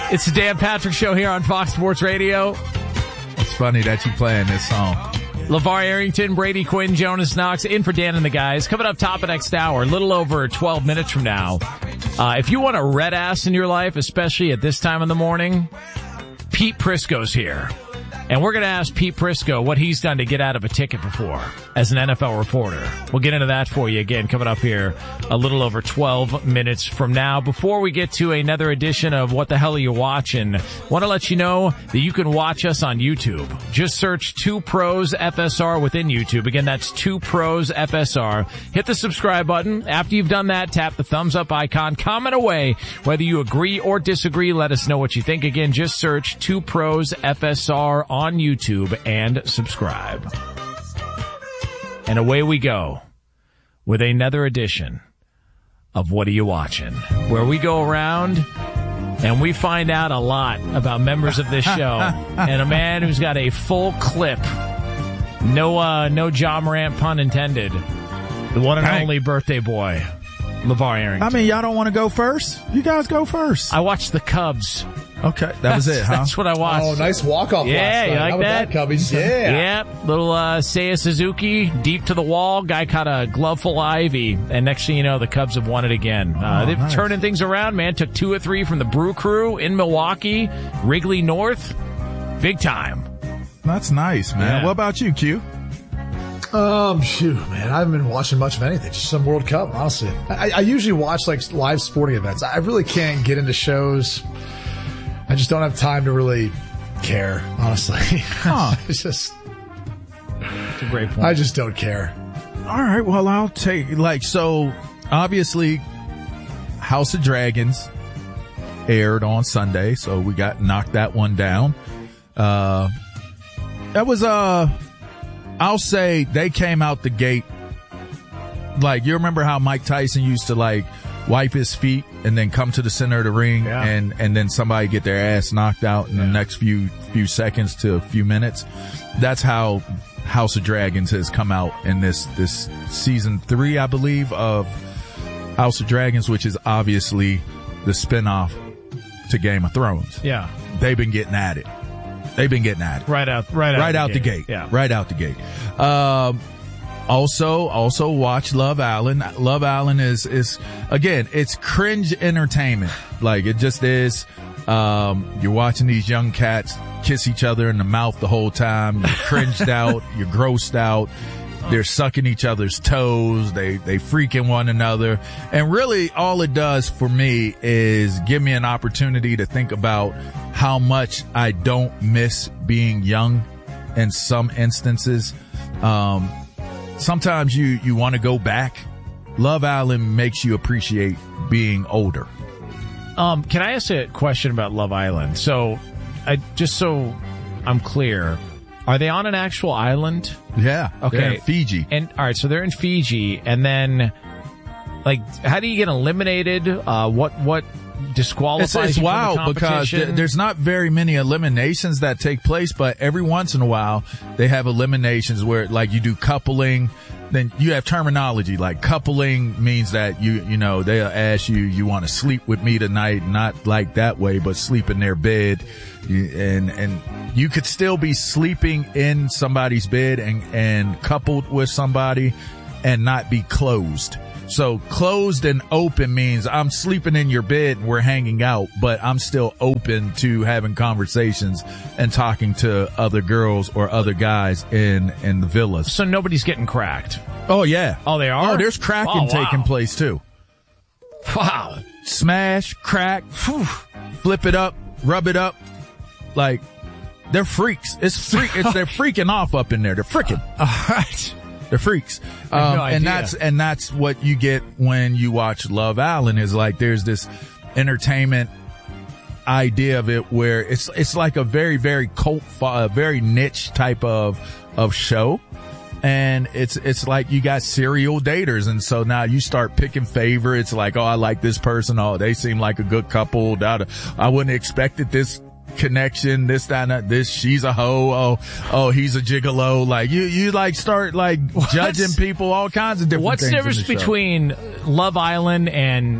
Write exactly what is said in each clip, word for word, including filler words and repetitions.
It's the Dan Patrick Show here on Fox Sports Radio. It's funny that you playing this song. LeVar Arrington, Brady Quinn, Jonas Knox, in for Dan and the guys. Coming up top of next hour, a little over twelve minutes from now. Uh, if you want a red ass in your life, especially at this time in the morning, Pete Prisco's here. And we're going to ask Pete Prisco what he's done to get out of a ticket before as an N F L reporter. We'll get into that for you again coming up here a little over twelve minutes from now. Before we get to another edition of What the Hell Are You Watching, want to let you know that you can watch us on YouTube. Just search Two Pros F S R within YouTube. Again, that's Two Pros F S R. Hit the subscribe button. After you've done that, tap the thumbs up icon. Comment away whether you agree or disagree. Let us know what you think. Again, just search Two Pros F S R on on YouTube and subscribe. And away we go with another edition of What Are You Watching? Where we go around and we find out a lot about members of this show and a man who's got a full clip. No, uh, no John Morant pun intended. The one and Dang. only birthday boy, LeVar Arrington. I mean, y'all don't want to go first? You guys go first. I watched the Cubs. Okay, that was it, huh? That's what I watched. Oh, nice walk-off yeah, last night. You like How about that? that, Cubbies? Yeah. Yep. Little uh, Seiya Suzuki, deep to the wall. Guy caught a glove full of ivy. And next thing you know, the Cubs have won it again. Uh, oh, they've nice. turning things around, man. Took two or three from the Brew Crew in Milwaukee, Wrigley North. Big time. That's nice, man. Yeah. What about you, Q? Um, shoot, man, I haven't been watching much of anything. Just some World Cup, honestly. I, I usually watch like live sporting events. I really can't get into shows. I just don't have time to really care, honestly. Huh. It's just, That's a great point. I just don't care. All right, well, I'll take, like, so, obviously, House of Dragons aired on Sunday, so we got knocked that one down. Uh, that was, uh, I'll say they came out the gate. Like, you remember how Mike Tyson used to, like, wipe his feet and then come to the center of the ring Yeah. and, and then somebody get their ass knocked out in Yeah. the next few, few seconds to a few minutes. That's how House of Dragons has come out in this, this season three, I believe, of House of Dragons, which is obviously the spinoff to Game of Thrones. Yeah. They've been getting at it. They've been getting at it. Right out, right out, Right the out the gate. gate. Yeah. Right out the gate. Um, also, also watch Love Island. Love Island is, is, again, it's cringe entertainment. Like, it just is. Um, you're watching these young cats kiss each other in the mouth the whole time. You're cringed out. You're grossed out. They're sucking each other's toes. They, they freaking one another. And really all it does for me is give me an opportunity to think about how much I don't miss being young in some instances. Um, sometimes you, you want to go back. Love Island makes you appreciate being older. Um, can I ask a question about Love Island? So, I, just so I'm clear, are they on an actual island? Yeah. Okay. They're in Fiji. And all right, so they're in Fiji, and then, like, how do you get eliminated? Uh, what what disqualifies It's, it's you from the wild because competition? th- there's not very many eliminations that take place, but every once in a while they have eliminations where, like, you do coupling. Then you have terminology like coupling means that you, you know, they'll ask you, you want to sleep with me tonight, not like that way, but sleep in their bed. You- And, and you could still be sleeping in somebody's bed and, and coupled with somebody and not be closed. So closed and open means I'm sleeping in your bed and we're hanging out, but I'm still open to having conversations and talking to other girls or other guys in, in the villas. so nobody's getting cracked. Oh yeah. Oh, they are? Oh, there's cracking Oh, wow. taking place too. Wow. Smash, crack, whew, flip it up, rub it up. Like, they're freaks. It's freak. It's, they're freaking off up in there. They're freaking. All right. They're freaks. I have Um, no and idea. that's, and that's what you get when you watch Love Island is like, there's this entertainment idea of it where it's, it's like a very, very cult, fo- a very niche type of, of show. And it's, it's like you got serial daters. And so now you start picking favorites like, oh, I like this person. Oh, they seem like a good couple. Da, da. I wouldn't have expected this connection, this, that, and that, this, she's a hoe. Oh, oh, he's a gigolo. Like you, you like start like judging people, all kinds of different What's things. the in difference the show. between Love Island and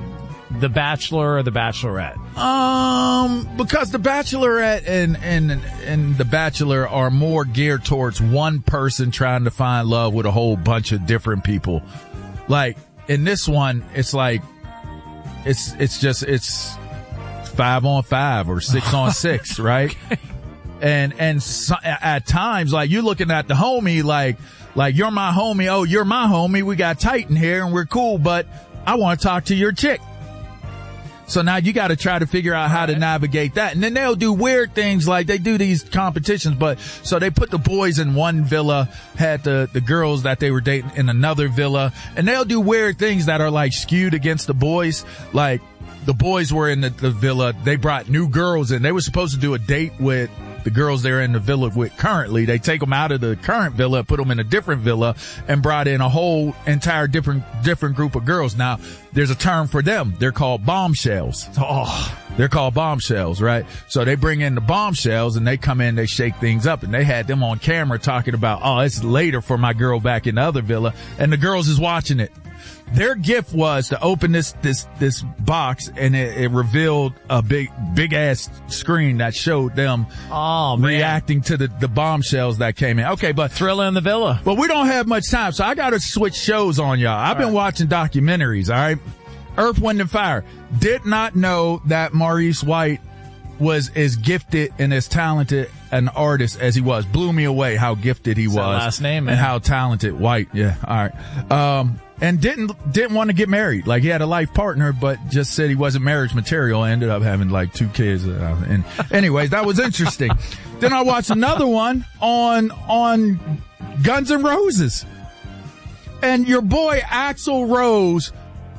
The Bachelor or The Bachelorette? Um, because The Bachelorette and, and, and The Bachelor are more geared towards one person trying to find love with a whole bunch of different people. Like, in this one, it's like, it's, it's just, it's five on five or six on six, right? And, and so, at times, like, you're looking at the homie, like, like, you're my homie. Oh, you're my homie. We got tight in here and we're cool, but I want to talk to your chick. So now you got to try to figure out how to navigate that. And then they'll do weird things like they do these competitions, but so they put the boys in one villa, had the, the girls that they were dating in another villa, and they'll do weird things that are like skewed against the boys. Like the boys were in the, the villa. They brought new girls in. They were supposed to do a date with the girls they're in the villa with currently. They take them out of the current villa, put them in a different villa, and brought in a whole entire different different group of girls. Now, there's a term for them. They're called bombshells. Oh, they're called bombshells, right? So they bring in the bombshells and they come in, they shake things up, and they had them on camera talking about, oh, it's later for my girl back in the other villa, and the girls is watching it. Their gift was to open this, this, this box, and it, it revealed a big, big ass screen that showed them oh, man. reacting to the, the bombshells that came in. Okay, but Thriller in the Villa. Well, we don't have much time, so I gotta switch shows on y'all. I've all been right. watching documentaries, all right? Earth, Wind, and Fire. Did not know that Maurice White was as gifted and as talented an artist as he was. Blew me away how gifted he That's was. Last name, man. And how talented. White, yeah, all right. Um, And didn't, didn't want to get married. Like, he had a life partner, but just said he wasn't marriage material. Ended up having like two kids. Uh, and anyways, that was interesting. Then I watched another one on, on Guns N' Roses. And your boy Axl Rose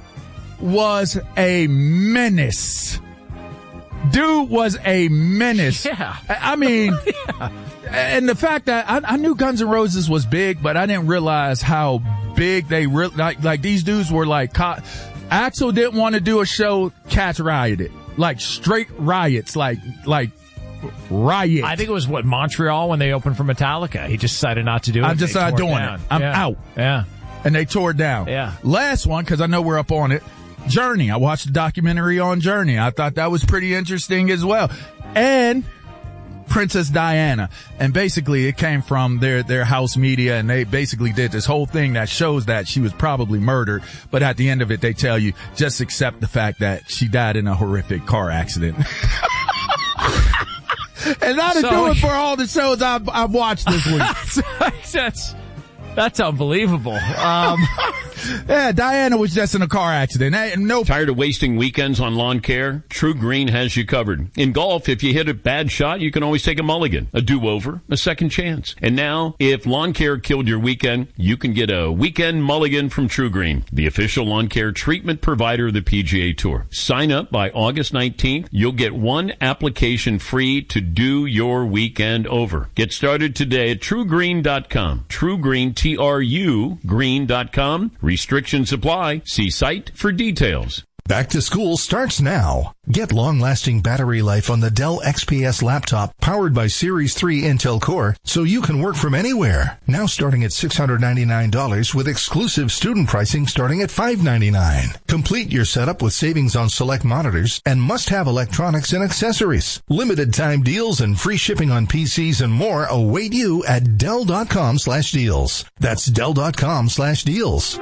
was a menace. Dude was a menace. Yeah. I mean, yeah. And the fact that I, I knew Guns N' Roses was big, but I didn't realize how big they really, like, like these dudes were like, co- Axl didn't want to do a show, cats rioted. Like straight riots, like, like riot. I think it was what, Montreal when they opened for Metallica. He just decided not to do it. I'm just not doing it. I'm yeah. out. Yeah. And they tore it down. Yeah. Last one, cause I know we're up on it. Journey. I watched a documentary on Journey. I thought that was pretty interesting as well. And Princess Diana. And basically it came from their, their house media, and they basically did this whole thing that shows that she was probably murdered. But at the end of it, they tell you just accept the fact that she died in a horrific car accident. And that'll so, do it for all the shows I've, I've watched this week. That's, that's unbelievable. Um, yeah, Diana was just in a car accident. Hey, no. Tired of wasting weekends on lawn care? True Green has you covered. In golf, if you hit a bad shot, you can always take a mulligan, a do-over, a second chance. And now, if lawn care killed your weekend, you can get a weekend mulligan from True Green, the official lawn care treatment provider of the P G A Tour. Sign up by August nineteenth. You'll get one application free to do your weekend over. Get started today at true green dot com. True Green, T R U, green dot com. Restrictions apply. See site for details. Back to school starts now. Get long-lasting battery life on the Dell X P S laptop powered by Series three Intel Core so you can work from anywhere. Now starting at six hundred ninety-nine dollars with exclusive student pricing starting at five hundred ninety-nine dollars. Complete your setup with savings on select monitors and must-have electronics and accessories. Limited time deals and free shipping on P Cs and more await you at Dell dot com slash deals. That's Dell dot com slash deals.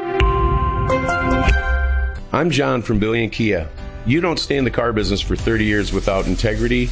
I'm John from Billion Kia. You don't stay in the car business for thirty years without integrity,